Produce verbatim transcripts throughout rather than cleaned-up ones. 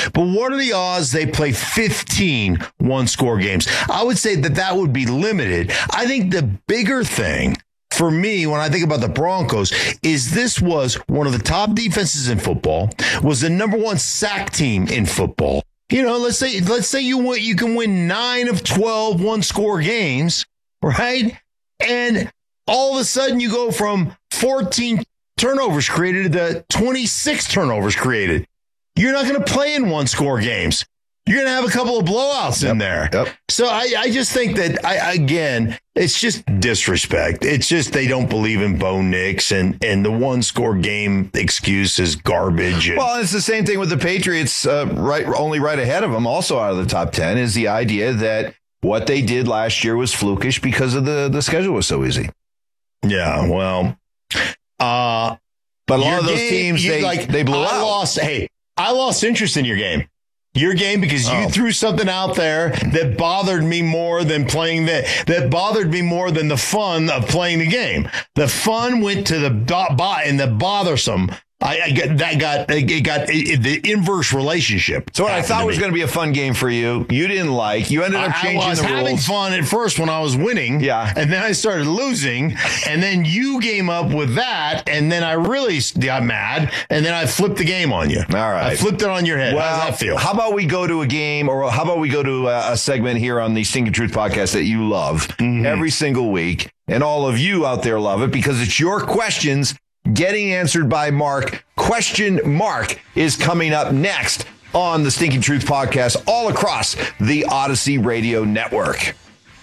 But what are the odds they play fifteen one-score games? I would say that that would be limited. I think the bigger thing for me, when I think about the Broncos, is this was one of the top defenses in football, was the number one sack team in football. You know, let's say let's say you win, you can win nine of twelve one-score games, right? And all of a sudden you go from fourteen turnovers created to twenty-six turnovers created. You're not going to play in one-score games. You're going to have a couple of blowouts yep, in there. Yep. So I, I just think that, I again, it's just disrespect. It's just they don't believe in Bo Nix, and, and the one-score game excuse is garbage. And, well, it's the same thing with the Patriots, uh, right, only right ahead of them, also out of the top ten, is the idea that what they did last year was flukish because of the, the schedule was so easy. Yeah, well, uh, but a lot of those game, teams, they, like, they blew I out. Lost, hey, I lost interest in your game. Your game because you oh. threw something out there that bothered me more than playing the that bothered me more than the fun of playing the game. The fun went to the dot bot and the bothersome. I, I got that got it got it, the inverse relationship. So what I thought was going to be a fun game for you, you didn't like. You ended up changing I, I was the having rules. fun at first when I was winning, yeah, and then I started losing, and then you came up with that, and then I really got mad, and then I flipped the game on you. All right, I flipped it on your head. Well, how does that feel? How about we go to a game, or how about we go to a, a segment here on the Stinking Truth podcast that you love mm-hmm. every single week, and all of you out there love it because it's your questions getting answered by Mark. Question Mark is coming up next on the Stinking Truth podcast all across the Odyssey Radio Network.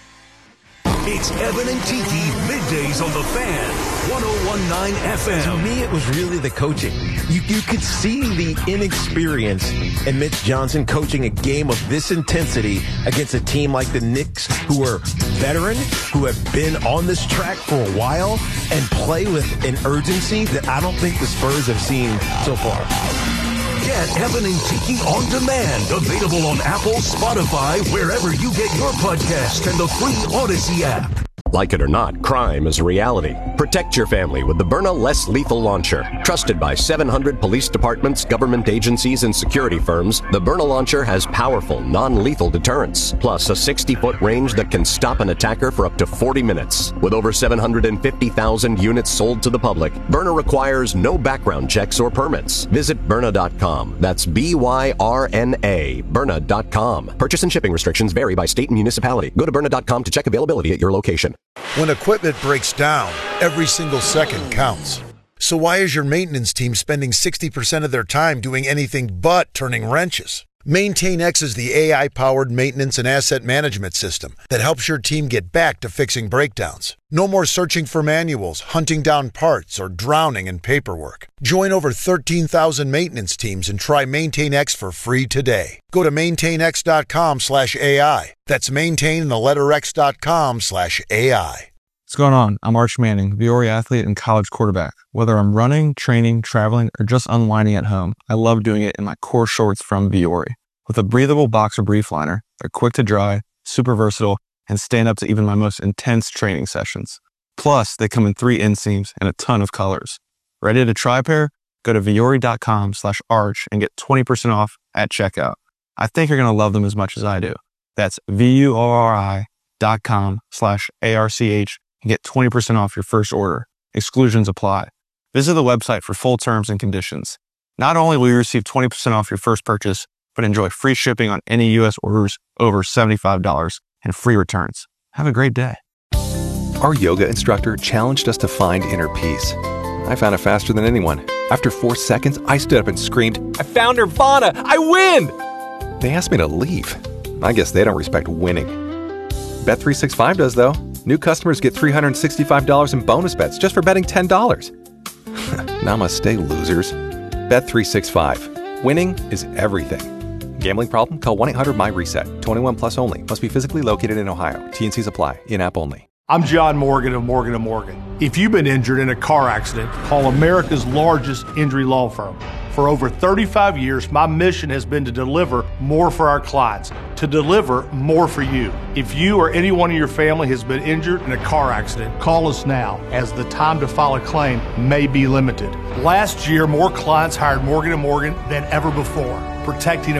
It's Evan and Tiki middays on the Fan, one oh one point nine F M. To me, it was really the coaching. You, you could see the inexperience in Mitch Johnson coaching a game of this intensity against a team like the Knicks, who are veteran, who have been on this track for a while, and play with an urgency that I don't think the Spurs have seen so far. Get Evan and Tiki on demand. Available on Apple, Spotify, wherever you get your podcast, and the free Odyssey app. Like it or not, crime is a reality. Protect your family with the Byrna Less Lethal Launcher. Trusted by seven hundred police departments, government agencies, and security firms, the Byrna Launcher has powerful, non-lethal deterrence, plus a sixty-foot range that can stop an attacker for up to forty minutes. With over seven hundred fifty thousand units sold to the public, Byrna requires no background checks or permits. Visit Byrna dot com. That's B Y R N A, Byrna dot com. Purchase and shipping restrictions vary by state and municipality. Go to Byrna dot com to check availability at your location. When equipment breaks down, every single second counts. So why is your maintenance team spending sixty percent of their time doing anything but turning wrenches? MaintainX is the A I-powered maintenance and asset management system that helps your team get back to fixing breakdowns. No more searching for manuals, hunting down parts, or drowning in paperwork. Join over thirteen thousand maintenance teams and try MaintainX for free today. Go to maintainx.com slash AI. That's maintain the letter X dot com slash AI. What's going on? I'm Arch Manning, Viore athlete and college quarterback. Whether I'm running, training, traveling, or just unwinding at home, I love doing it in my core shorts from Viore. With a breathable boxer brief liner, they're quick to dry, super versatile, and stand up to even my most intense training sessions. Plus, they come in three inseams and a ton of colors. Ready to try a pair? Go to Viore.com slash arch and get twenty percent off at checkout. I think you're going to love them as much as I do. That's V-U-O-R-I dot com slash A-R-C-H and get twenty percent off your first order. Exclusions apply. Visit the website for full terms and conditions. Not only will you receive twenty percent off your first purchase, but enjoy free shipping on any U S orders over seventy-five dollars and free returns. Have a great day. Our yoga instructor challenged us to find inner peace. I found it faster than anyone. After four seconds, I stood up and screamed, "I found Nirvana! I win!" They asked me to leave. I guess they don't respect winning. Bet three sixty-five does, though. New customers get three hundred sixty-five dollars in bonus bets just for betting ten dollars. Namaste, losers. Bet three sixty-five. Winning is everything. Gambling problem? Call one eight hundred my reset. twenty-one plus only. Must be physically located in Ohio. T N Cs apply. In-app only. I'm John Morgan of Morgan and Morgan. If you've been injured in a car accident, call America's largest injury law firm. For over thirty-five years, my mission has been to deliver more for our clients, to deliver more for you. If you or anyone in your family has been injured in a car accident, call us now, as the time to file a claim may be limited. Last year, more clients hired Morgan and Morgan than ever before, protecting